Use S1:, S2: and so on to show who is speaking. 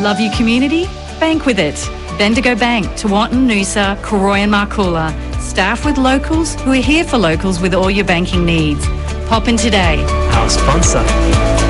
S1: Love your community? Bank with it. Bendigo Bank, Tewantin, Noosa, Koroi and Marcoola. Staff with locals who are here for locals with all your banking needs. Pop in today.
S2: Our sponsor.